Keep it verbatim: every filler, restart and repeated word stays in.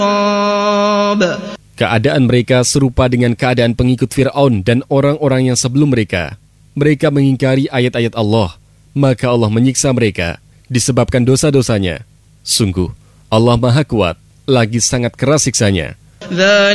Keadaan mereka serupa dengan keadaan pengikut Fir'aun dan orang-orang yang sebelum mereka. Mereka mengingkari ayat-ayat Allah, maka Allah menyiksa mereka disebabkan dosa-dosanya. Sungguh, Allah Maha Kuat, lagi sangat keras siksanya.